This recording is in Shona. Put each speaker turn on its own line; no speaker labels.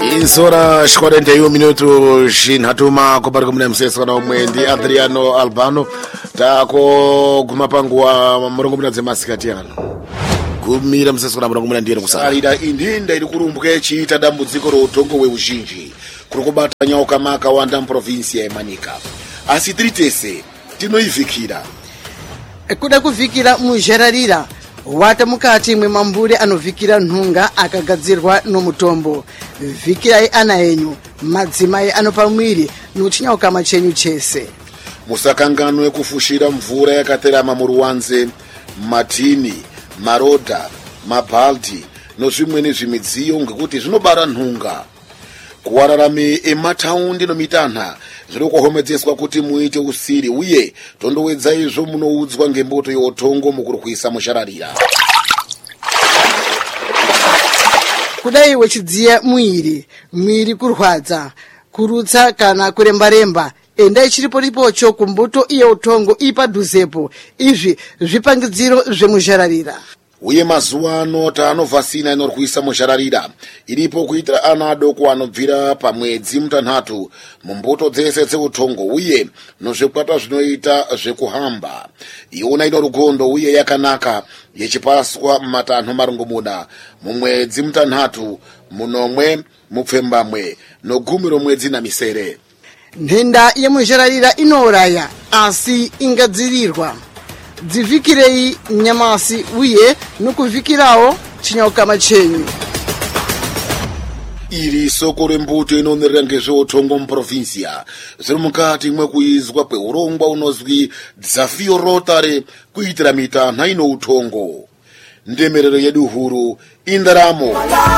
Insora 41 minuto shinhatuma kuparika muna msesa kana umwe ndi Adriano Albano tako gumapanguwa murongo muna dzemasikati ano kumira msesa kana murongo muna ndiyeni kusalira indinda ili kurumbuke chiita dambudziko rotongo weuzhinji kuri kubata nyoka maka wanda mprovinsi ya Manika asi tritese tinoivikira
kuda kuvikira muzhararira wata mukati mwemambure anovikira nhunga akagadzirwa nomutombo vikirai ana enyu madzimai anopamwiri nuchinyauka machenyu chese
musakangano yekufushira mvura yakaterama muruwanze matini marodha mabhaldi nozvimweni zvimidziyo ngekuti zvinobara nhunga kuwararame emataundi nomitanha zviri kuhomedzeswa kuti muite usiri uye tondowedza izvo munoudzwa ngemboto yotongo mukurwisa mushararira
kudai wechidziya mwiri kurwadza kurutsa kana kurembaremba endai chiripo-ripocho kumbuto iyo utongo ipadhuzepo izvi zvipangidziro zvemuzhararira
uye mazuva ano tanovhasina inorwisa muzhararira iripo kuitira ana adoko anobvira pamwedzi mutanhatu mumbuto dzese dzeutongo uye nozvikwata zvinoita zvekuhamba iona ino rugondo uye yakanaka yechipaswa mumatanho marongomuna mumwedzi mutanhatu munomwe mupfembamwe nogumi romwedzi namisere
nhenda yemuzhararira inouraya asi ingadzirirwa dzivikirei nyamasi uye nokuvikirawo chinyauka chenyu
iri soko rembuto inonerera ngezveutongo muprovinsia zviri mukati mwekuizwa kweurongwa unozwi Dzafio Rotary kuitira mitanha ino utongo ndemerero yedu huru indaramo